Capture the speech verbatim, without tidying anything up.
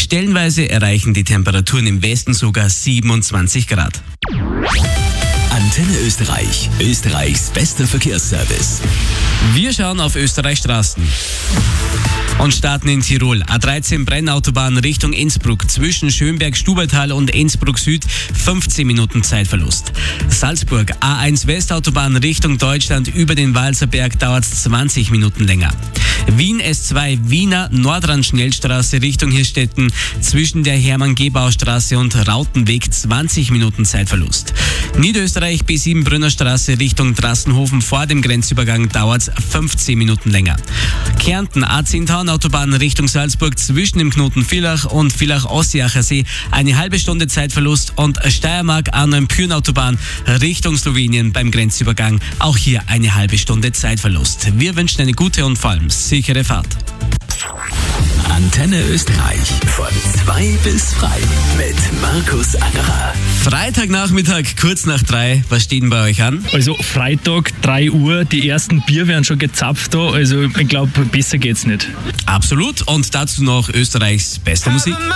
Stellenweise erreichen die Temperaturen im Westen sogar siebenundzwanzig Grad. Antenne Österreich, Österreichs bester Verkehrsservice. Wir schauen auf Österreichs Straßen und starten in Tirol. A dreizehn Brennautobahn Richtung Innsbruck zwischen Schönberg-Stubaital und Innsbruck Süd, fünfzehn Minuten Zeitverlust. Salzburg A eins Westautobahn Richtung Deutschland über den Walserberg dauert es zwanzig Minuten länger. Wien S zwei Wiener Nordrand-Schnellstraße Richtung Hirstetten zwischen der Hermann-Gebau-Straße und Rautenweg zwanzig Minuten Zeitverlust. Niederösterreich B sieben Brünnerstraße Richtung Drassenhofen vor dem Grenzübergang dauert es fünfzehn Minuten länger. Kärnten A zehn Autobahn Richtung Salzburg zwischen dem Knoten Villach und Villach-Ossiacher See eine halbe Stunde Zeitverlust und Steiermark A neun Pyhrn-Autobahn Richtung Slowenien beim Grenzübergang auch hier eine halbe Stunde Zeitverlust. Wir wünschen eine gute und vor allem sichere Fahrt. Antenne Österreich von zwei bis frei mit Markus Angerer. Freitagnachmittag, kurz nach drei. Was steht denn bei euch an? Also Freitag, drei Uhr, die ersten Bier werden schon gezapft da. Also ich glaube, besser geht's nicht. Absolut. Und dazu noch Österreichs beste Musik.